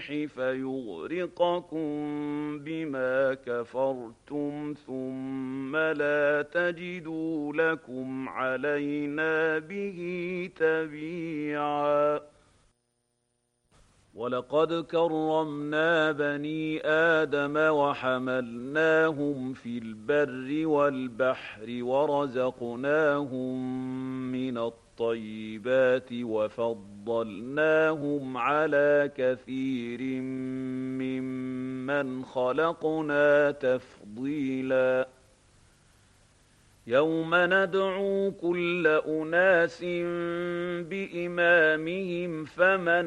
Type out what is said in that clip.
الريح فيغرقكم بما كفرتم ثم لا تجدوا لكم علينا به تبيعا. ولقد كرمنا بني آدم وحملناهم في البر والبحر ورزقناهم من الطيبات وفضلناهم على كثير ممن خلقنا تفضيلا. يوم ندعو كل أناس بإمامهم فمن